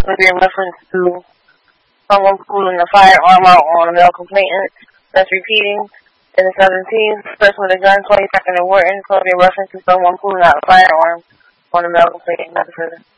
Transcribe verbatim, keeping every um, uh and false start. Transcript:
would be in reference to someone pulling a firearm out on a male complainant. That's repeating. In the seventeenth, person with a gun, twenty-second in Wharton, so it'll be in reference to someone pulling out a firearm on a male complainant. Nothing further.